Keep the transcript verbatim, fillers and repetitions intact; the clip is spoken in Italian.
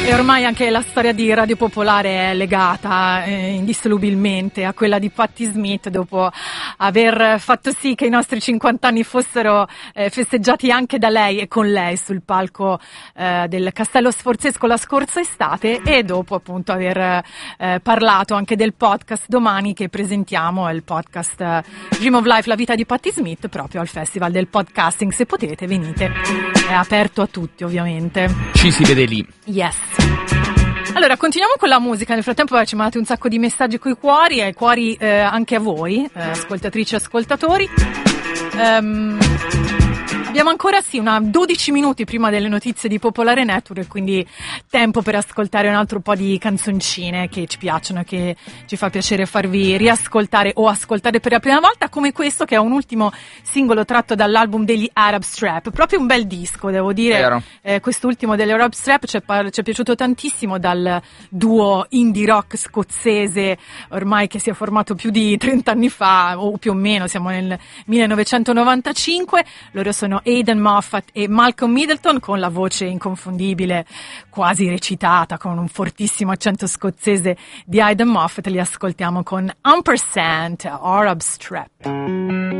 E ormai anche la storia di Radio Popolare è legata eh, indissolubilmente a quella di Patti Smith, dopo aver fatto sì che i nostri cinquanta anni fossero eh, festeggiati anche da lei e con lei sul palco eh, del Castello Sforzesco la scorsa estate, e dopo appunto aver eh, parlato anche del podcast domani che presentiamo, il podcast eh, Dream of Life, la vita di Patti Smith, proprio al Festival del Podcasting. Se potete venite, è aperto a tutti ovviamente. Ci si vede lì. Yes. Allora, continuiamo con la musica. Nel frattempo eh, ci mandate un sacco di messaggi coi cuori, e cuori eh, anche a voi, eh, ascoltatrici e ascoltatori. Um, abbiamo ancora sì una dodici minuti prima delle notizie di Popolare Network, quindi tempo per ascoltare un altro po' di canzoncine che ci piacciono e che ci fa piacere farvi riascoltare o ascoltare per la prima volta, come questo che è un ultimo singolo tratto dall'album degli Arab Strap. Proprio un bel disco, devo dire. Eh, quest'ultimo degli Arab Strap ci è, par- ci è piaciuto tantissimo, dal duo indie rock scozzese ormai che si è formato più di trenta anni fa, o più o meno, siamo nel millenovecentonovantacinque. Loro sono Aidan Moffat e Malcolm Middleton, con la voce inconfondibile, quasi recitata, con un fortissimo accento scozzese di Aidan Moffat. Li ascoltiamo con Ampersand, Arab Strap.